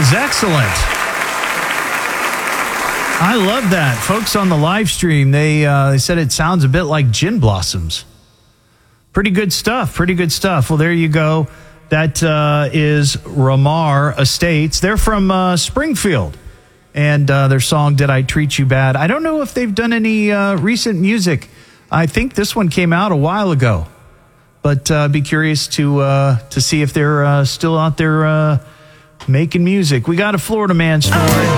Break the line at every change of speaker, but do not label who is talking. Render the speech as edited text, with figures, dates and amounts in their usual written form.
was excellent. I love that. Folks on the live stream, they said it sounds a bit like Gin Blossoms. Pretty good stuff. Pretty good stuff. Well, there you go. That is Ramar Estates. They're from Springfield. And their song, Did I Treat You Bad? I don't know if they've done any recent music. I think this one came out a while ago. But be curious to see if they're still out there making music. We got a Florida Man story.